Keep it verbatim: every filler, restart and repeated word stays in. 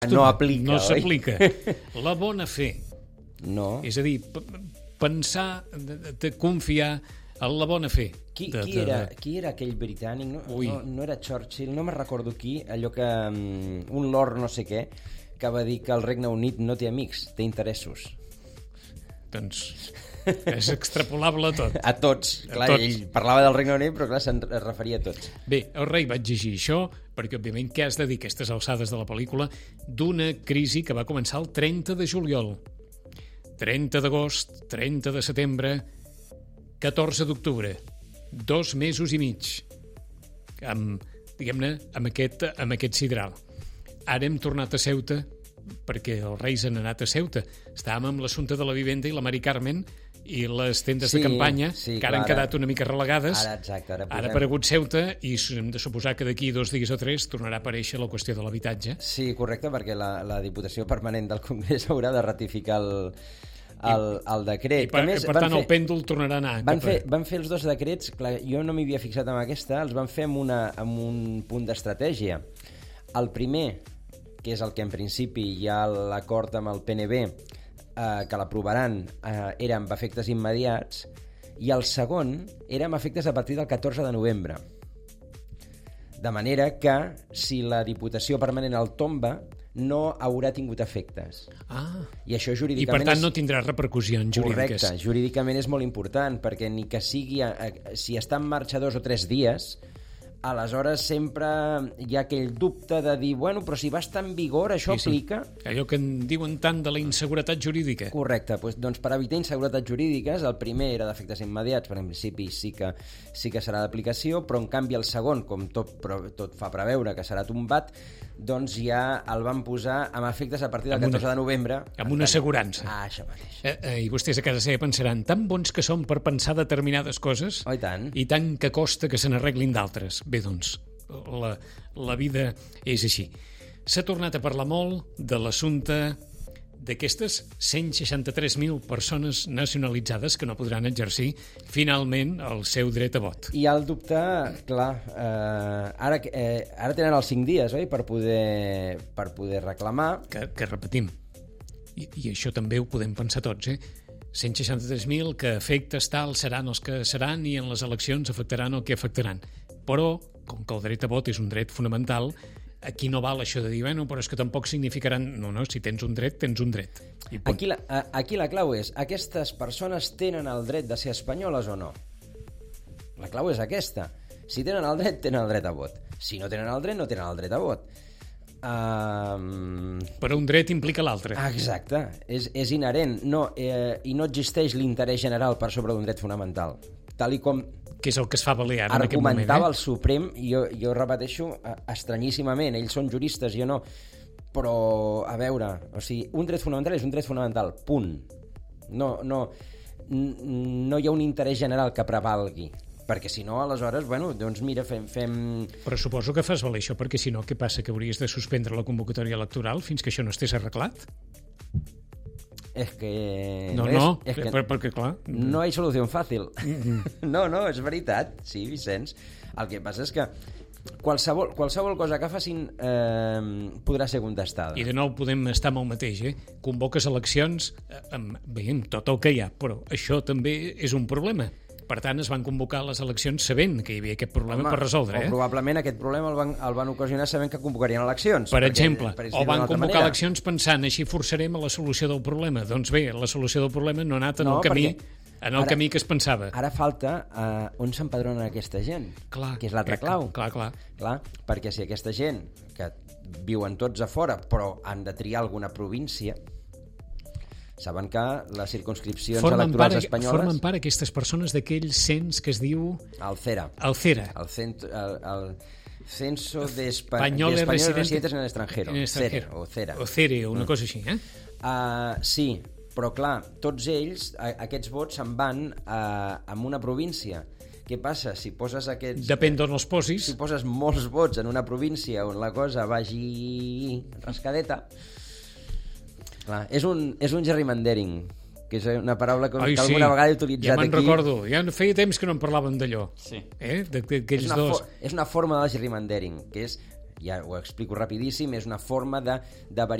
no aplica, no oi? s'aplica. La bona fe. No. És a dir, pensar, de, de confiar en la bona fe. Qui, de, qui, de, era, qui era aquell britànic? No, no, no era Churchill, no me'n recordo qui, allò que... Um, un lord no sé què, que va dir que el Regne Unit no té amics, té interessos. Doncs és extrapolable a tot. A tots. Clar, a tots. Ell parlava del Regne Unit, però clar, se'n referia a tots. Bé, el rei va exigir això, perquè òbviament què has de dir aquestes alçades de la pel·lícula d'una crisi que va començar el trenta de juliol. trenta d'agost, trenta de setembre, catorze d'octubre. Dos mesos i mig. Amb, diguem-ne, amb aquest, amb aquest sidral. Ara hem tornat a Ceuta, perquè els reis han anat a Ceuta. Estàvem amb l'assumpte de la vivenda i la Mari Carmen i les tendes sí, de campanya, sí, que ara clar, han quedat una mica relegades. Ara, exacte, ara, ara ha aparegut Ceuta i hem de suposar que d'aquí dos dies o tres tornarà a aparèixer la qüestió de l'habitatge. Sí, correcte, perquè la, la Diputació Permanent del Congrés haurà de ratificar el, el, el decret. I per, més, per tant fer, el pèndol tornarà a anar. Van fer, van fer els dos decrets, clar, jo no m'hi havia fixat en aquesta, els van fer amb, una, amb un punt d'estratègia. El primer, que és el que en principi hi ha l'acord amb el P N B, eh, que l'aprovaran, eh, era amb efectes immediats, i el segon era amb efectes a partir del catorze de novembre. De manera que, si la Diputació Permanent el tomba, no haurà tingut efectes. Ah. I això jurídicament... I per tant és... no tindrà repercussions jurídiques. Correcte, jurídicament és molt important, perquè ni que sigui... Si està en marxa dos o tres dies, aleshores sempre hi ha aquell dubte de dir, bueno, però si va estar en vigor, això sí, aplica... Sí. Allò que en diuen tant de la inseguretat jurídica. Correcte, doncs, doncs per evitar inseguretats jurídiques, el primer era d'efectes immediats, per en principi sí que, sí que serà d'aplicació, però en canvi el segon, com tot, tot fa preveure que serà tombat, doncs ja el van posar amb efectes a partir del catorze de novembre. Amb una assegurança. Ah, això mateix. Eh, eh, I vostès a casa seva pensaran, tan bons que som per pensar determinades coses, oh, i tant. I tant que costa que se n'arreglin d'altres. Bé, doncs, la, la vida és així. S'ha tornat a parlar molt de l'assumpte d'aquestes cent seixanta-tres mil persones nacionalitzades que no podran exercir finalment el seu dret a vot. I el dubte, clar, eh, ara, eh, ara tenen els cinc dies, oi?, per poder, per poder reclamar. Que, que repetim, I, i això també ho podem pensar tots, eh? cent seixanta-tres mil que efectes tal seran els que seran i en les eleccions afectaran el que afectaran. Però, com que el dret a vot és un dret fonamental, aquí no val això de dir, bueno, però és que tampoc significaran... No, no, si tens un dret, tens un dret. Aquí la, aquí la clau és, aquestes persones tenen el dret de ser espanyoles o no? La clau és aquesta. Si tenen el dret, tenen el dret a vot. Si no tenen el dret, no tenen el dret a vot. Um... Però un dret implica l'altre. Exacte, és, és inherent. No, eh, I no existeix l'interès general per sobre d'un dret fonamental. Tal i com... que és el que es fa valer ara en aquest moment. Argumentava eh? el Suprem, jo, jo repeteixo, estranyíssimament, ells són juristes, jo no, però, a veure, o sigui, un dret fonamental és un dret fonamental, punt. No, no, no hi ha un interès general que prevalgui, perquè si no, aleshores, bueno, doncs mira, fem... fem... Però suposo que fas valer això, perquè si no, què passa, que hauries de suspendre la convocatòria electoral fins que això no estés arreglat? És que... No, és, no, és que per, perquè clar... No hi ha solució fàcil. No, no, és veritat. Sí, Vicenç. El que passa és que qualsevol, qualsevol cosa que facin eh, podrà ser contestada. I de nou podem estar amb el mateix, eh? Convoques eleccions amb, bé, amb tot el que hi ha, però això també és un problema. Per tant, es van convocar les eleccions sabent que hi havia aquest problema. Home, per resoldre. O eh? probablement aquest problema el van, el van ocasionar sabent que convocarien eleccions. Per perquè, exemple, per o van convocar manera. eleccions pensant així forçarem a la solució del problema. Doncs bé, la solució del problema no ha anat en no, el camí en el ara, camí que es pensava. Ara falta uh, on s'empadronen aquesta gent, clar, que és l'altra clau. Clar, clar. clar, perquè si aquesta gent, que viuen tots a fora, però han de triar alguna província, saben que les circumscripcions formen electorals part, espanyoles... Formen part aquestes persones d'aquell cens que es diu... El CERA. El CERA. El, cent, el, el Censo de Españoles Espa residentes, residentes en el extranjero. En el extranjero. CERA, o CERA. O CERA, una mm. cosa així, eh? Uh, sí, però clar, tots ells, a, aquests vots se'n van uh, en una província. Què passa? Si poses aquests... Depèn d'on els posis. Si poses molts vots en una província on la cosa vagi rascadeta... Clar, és un, és un gerrymandering, que és una paraula que, Ai, que alguna sí. vegada he utilitzat ja aquí. Ja me'n recordo, ja feia temps que no en parlàvem d'allò. Sí. Eh? D'aquells és, dos... és una forma de gerrymandering, que és ja ho explico rapidíssim, és una forma de, de verificar